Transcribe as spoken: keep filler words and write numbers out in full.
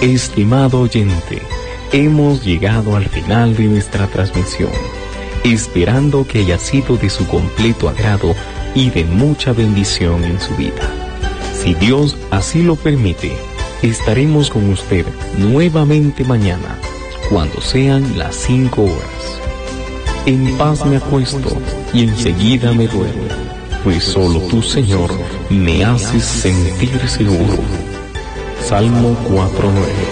Estimado oyente, hemos llegado al final de nuestra transmisión, esperando que haya sido de su completo agrado y de mucha bendición en su vida. Si Dios así lo permite, estaremos con usted nuevamente mañana, cuando sean las cinco horas. En paz me acuesto y enseguida me duermo, pues solo tú, Señor, me haces sentir seguro. Salmo cuatro nueve.